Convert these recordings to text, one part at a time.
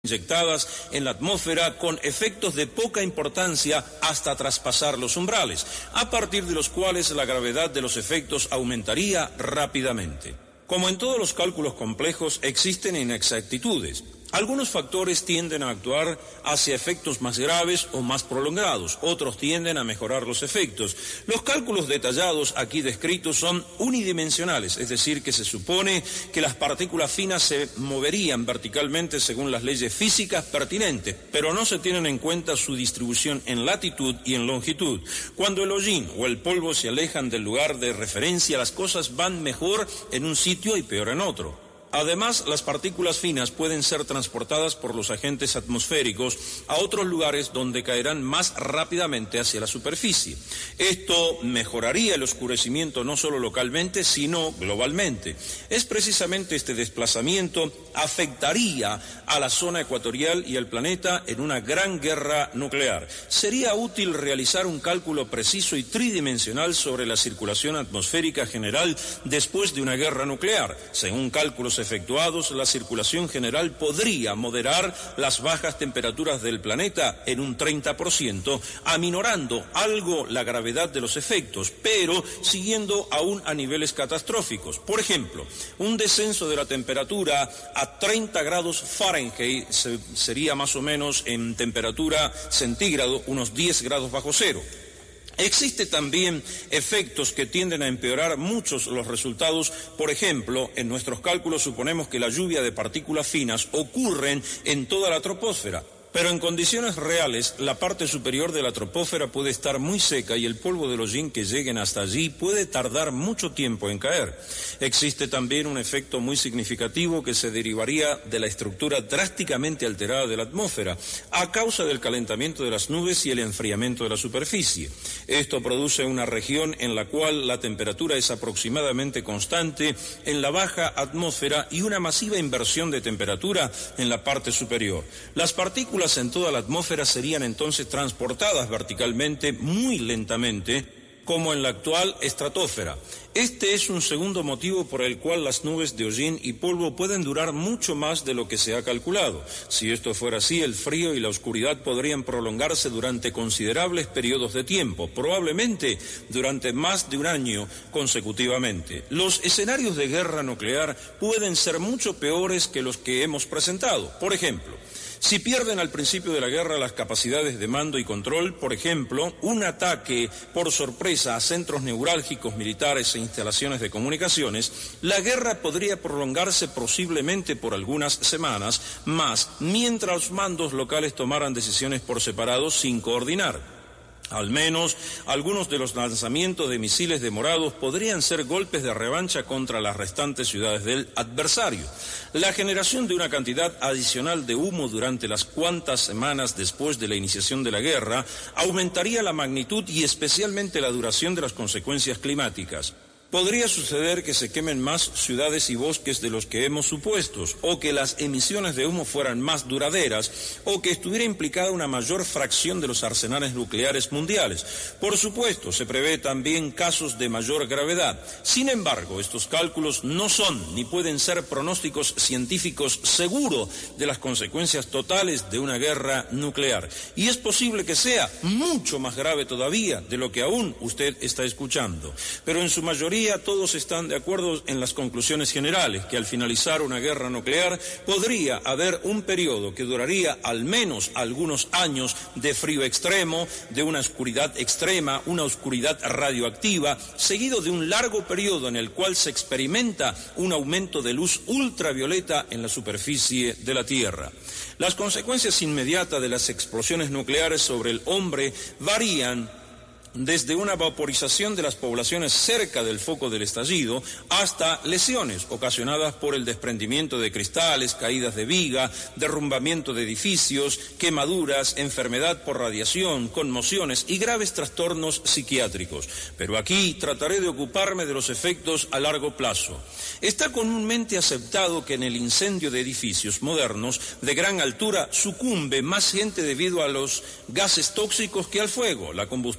inyectadas en la atmósfera con efectos de poca importancia hasta traspasar los umbrales, a partir de los cuales la gravedad de los efectos aumentaría rápidamente. Como en todos los cálculos complejos, existen inexactitudes. Algunos factores tienden a actuar hacia efectos más graves o más prolongados, otros tienden a mejorar los efectos. Los cálculos detallados aquí descritos son unidimensionales, es decir, que se supone que las partículas finas se moverían verticalmente según las leyes físicas pertinentes, pero no se tienen en cuenta su distribución en latitud y en longitud. Cuando el hollín o el polvo se alejan del lugar de referencia, las cosas van mejor en un sitio y peor en otro. Además, las partículas finas pueden ser transportadas por los agentes atmosféricos a otros lugares donde caerán más rápidamente hacia la superficie. Esto mejoraría el oscurecimiento no solo localmente, sino globalmente. Es precisamente este desplazamiento afectaría a la zona ecuatorial y al planeta en una gran guerra nuclear. Sería útil realizar un cálculo preciso y tridimensional sobre la circulación atmosférica general después de una guerra nuclear. Según cálculos efectuados, la circulación general podría moderar las bajas temperaturas del planeta en un 30%, aminorando algo la gravedad de los efectos, pero siguiendo aún a niveles catastróficos. Por ejemplo, un descenso de la temperatura a 30 grados Fahrenheit sería más o menos en temperatura centígrado unos 10 grados bajo cero. Existen también efectos que tienden a empeorar muchos los resultados. Por ejemplo, en nuestros cálculos suponemos que la lluvia de partículas finas ocurre en toda la troposfera. Pero en condiciones reales, la parte superior de la troposfera puede estar muy seca y el polvo del hollín que lleguen hasta allí puede tardar mucho tiempo en caer. Existe también un efecto muy significativo que se derivaría de la estructura drásticamente alterada de la atmósfera a causa del calentamiento de las nubes y el enfriamiento de la superficie. Esto produce una región en la cual la temperatura es aproximadamente constante en la baja atmósfera y una masiva inversión de temperatura en la parte superior. Las partículas en toda la atmósfera serían entonces transportadas verticalmente muy lentamente, como en la actual estratosfera. Este es un segundo motivo por el cual las nubes de hollín y polvo pueden durar mucho más de lo que se ha calculado. Si esto fuera así, el frío y la oscuridad podrían prolongarse durante considerables periodos de tiempo, probablemente durante más de un año consecutivamente. Los escenarios de guerra nuclear pueden ser mucho peores que los que hemos presentado. Por ejemplo, si pierden al principio de la guerra las capacidades de mando y control, por ejemplo, un ataque por sorpresa a centros neurálgicos militares e instalaciones de comunicaciones, la guerra podría prolongarse posiblemente por algunas semanas más, mientras los mandos locales tomaran decisiones por separado sin coordinar. Al menos algunos de los lanzamientos de misiles demorados podrían ser golpes de revancha contra las restantes ciudades del adversario. La generación de una cantidad adicional de humo durante las cuantas semanas después de la iniciación de la guerra aumentaría la magnitud y especialmente la duración de las consecuencias climáticas. Podría suceder que se quemen más ciudades y bosques de los que hemos supuesto, o que las emisiones de humo fueran más duraderas, o que estuviera implicada una mayor fracción de los arsenales nucleares mundiales. Por supuesto, se prevé también casos de mayor gravedad. Sin embargo, estos cálculos no son ni pueden ser pronósticos científicos seguros de las consecuencias totales de una guerra nuclear. Y es posible que sea mucho más grave todavía de lo que aún usted está escuchando. Pero en su mayoría todos están de acuerdo en las conclusiones generales, que al finalizar una guerra nuclear podría haber un periodo que duraría al menos algunos años de frío extremo, de una oscuridad extrema, una oscuridad radioactiva, seguido de un largo periodo en el cual se experimenta un aumento de luz ultravioleta en la superficie de la Tierra. Las consecuencias inmediatas de las explosiones nucleares sobre el hombre varían desde una vaporización de las poblaciones cerca del foco del estallido hasta lesiones ocasionadas por el desprendimiento de cristales, caídas de viga, derrumbamiento de edificios, quemaduras, enfermedad por radiación, conmociones y graves trastornos psiquiátricos. Pero aquí trataré de ocuparme de los efectos a largo plazo. Está comúnmente aceptado que en el incendio de edificios modernos de gran altura sucumbe más gente debido a los gases tóxicos que al fuego. La combustión de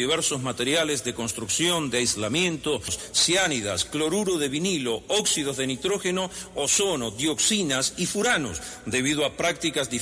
diversos materiales de construcción, de aislamiento, ciánidas, cloruro de vinilo, óxidos de nitrógeno, ozono, dioxinas y furanos, debido a prácticas diferentes